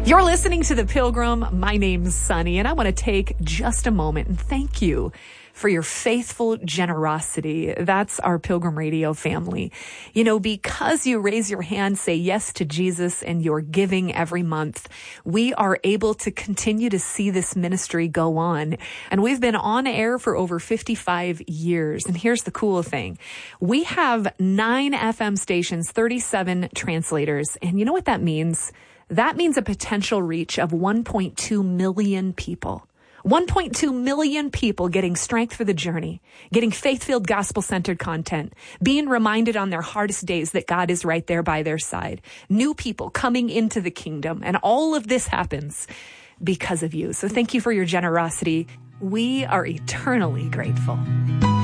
You're listening to The Pilgrim. My name's Sunny, and I want to take just a moment and thank you for your faithful generosity. That's our Pilgrim Radio family. You know, because you raise your hand, say yes to Jesus, and you're giving every month, we are able to continue to see this ministry go on. And we've been on air for over 55 years. And here's the cool thing. We have 9 FM stations, 37 translators. And you know what that means? That means a potential reach of 1.2 million people. 1.2 million people getting strength for the journey, getting faith-filled, gospel-centered content, being reminded on their hardest days that God is right there by their side, new people coming into the kingdom, and all of this happens because of you. So thank you for your generosity. We are eternally grateful.